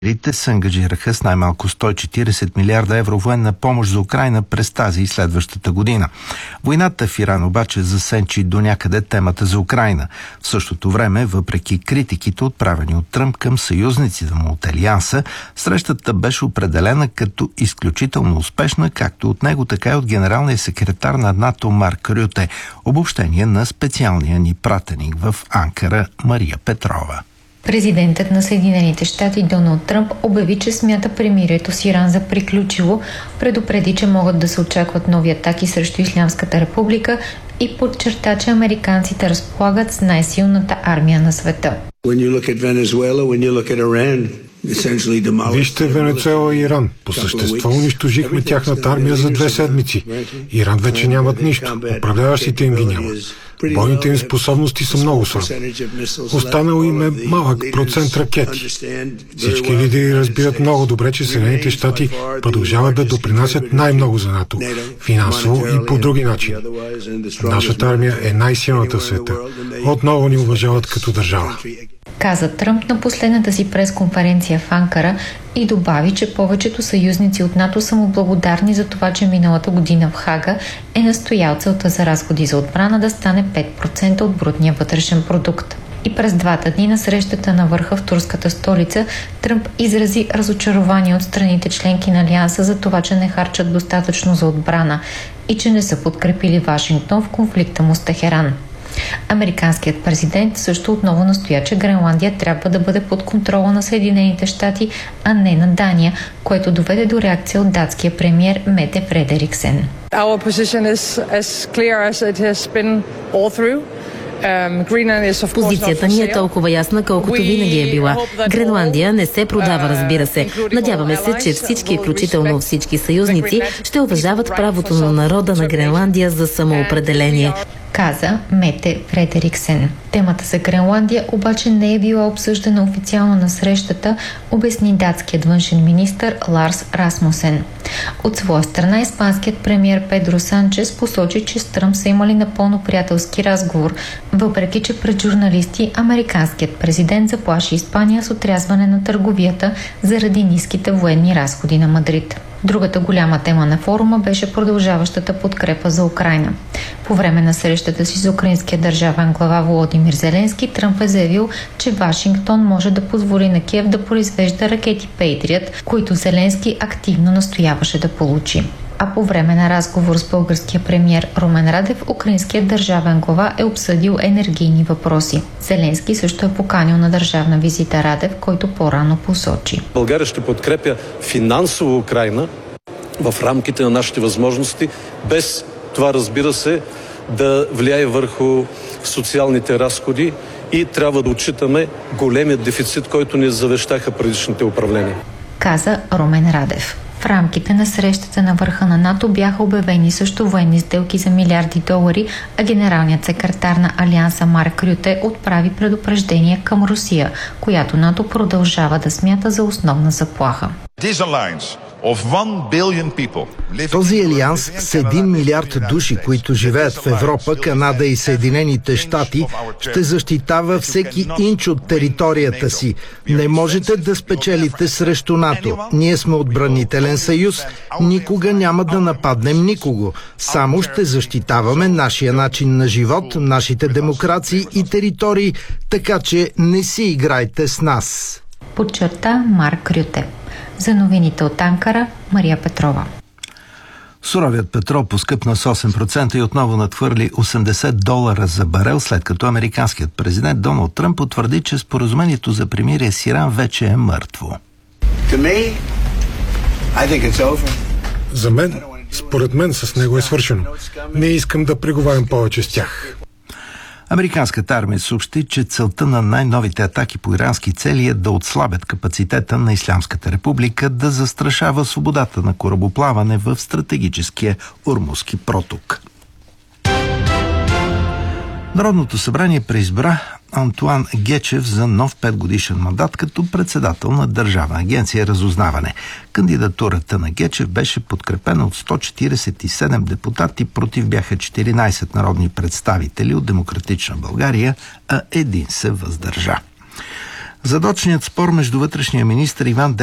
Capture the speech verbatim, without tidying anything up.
Рите се ангажираха с най-малко сто и четиридесет милиарда евро военна помощ за Украйна през тази и следващата година. Войната в Иран обаче засенчи до някъде темата за Украйна. В същото време, въпреки критиките, отправени от Тръмп към съюзниците му от Алианса, срещата беше определена като изключително успешна, както от него, така и от генералния секретар на НАТО Марк Рюте. Обобщение на специалния ни пратеник в Анкара Мария Петрова. Президентът на Съединените щати Доналд Тръмп обяви, че смята премирието с Иран за приключило, предупреди, че могат да се очакват нови атаки срещу Ислямската република и подчерта, че американците разполагат с най-силната армия на света. Вижте Венецуела и Иран. По същество унищожихме тяхната армия за две седмици. Иран вече нямат нищо. Управляващите им ги нямат. Бойните им способности са много слаби. Останал им е малък процент ракети. Всички лидери разбират много добре, че Съединените щати продължават да допринасят най-много за НАТО, финансово и по други начини. Нашата армия е най-силната в света. Отново ни уважават като държава, каза Тръмп на последната си пресконференция в Анкара и добави, че повечето съюзници от НАТО са му благодарни за това, че миналата година в Хага е настоял целта за разходи за отбрана да стане пет процента от брутния вътрешен продукт. И през двата дни на срещата на върха в турската столица Тръмп изрази разочарование от страните членки на Алианса за това, че не харчат достатъчно за отбрана и че не са подкрепили Вашингтон в конфликта му с Техеран. Американският президент също отново настоя, че Гренландия трябва да бъде под контрола на Съединените щати, а не на Дания, което доведе до реакция от датския премиер Мете Фредериксен. Our position is as clear as it has been all through. Позицията ни е толкова ясна, колкото винаги е била. Гренландия не се продава, разбира се. Надяваме се, че всички, включително всички съюзници, ще уважават правото на народа на Гренландия за самоопределение, каза Мете Фредериксен. Темата за Гренландия обаче не е била обсъждана официално на срещата, обясни датският външен министър Ларс Расмусен. От своя страна испанският премиер Педро Санчес посочи, че с Тръмп са имали напълно приятелски разговор, въпреки че пред журналисти американският президент заплаши Испания с отрязване на търговията заради ниските военни разходи на Мадрид. Другата голяма тема на форума беше продължаващата подкрепа за Украйна. По време на срещата си с украинския държавен глава Володимир Зеленски, Тръмп е заявил, че Вашингтон може да позволи на Киев да произвежда ракети Пейтриът, които Зеленски активно настояваше да получи. А по време на разговор с българския премиер Румен Радев, украинският държавен глава е обсъдил енергийни въпроси. Зеленски също е поканил на държавна визита Радев, който по-рано посочи. България ще подкрепя финансово Украйна в рамките на нашите възможности, без това, разбира се, да влияе върху социалните разходи и трябва да отчитаме големият дефицит, който ни завещаха предишните управления, каза Румен Радев. В рамките на срещата на върха на НАТО бяха обявени също военни сделки за милиарди долари, а генералният секретар на Алианса Марк Рюте отправи предупреждение към Русия, която НАТО продължава да смята за основна заплаха. Този алианс с един милиард души, които живеят в Европа, Канада и Съединените щати, ще защитава всеки инч от територията си. Не можете да спечелите срещу НАТО. Ние сме отбранителен съюз. Никога няма да нападнем никого. Само ще защитаваме нашия начин на живот, нашите демокрации и територии, така че не си играйте с нас, подчерта Марк Рюте. За новините от Анкара, Мария Петрова. Суровият петрол поскъпна с осем процента и отново надхвърли осемдесет долара за барел, след като американският президент Доналд Тръмп потвърди, че споразумението за примирие с Иран вече е мъртво. За мен, според мен, с него е свършено. Не искам да преговарям повече с тях. Американската армия съобщи, че целта на най-новите атаки по ирански цели е да отслабят капацитета на Ислямската република да застрашава свободата на корабоплаване в стратегическия Ормузски проток. Народното събрание преизбра Антуан Гечев за нов петгодишен мандат като председател на Държавна агенция разузнаване. Кандидатурата на Гечев беше подкрепена от сто четиридесет и седем депутати, против бяха четиринадесет народни представители от Демократична България, а един се въздържа. Задочният спор между вътрешния министър Иван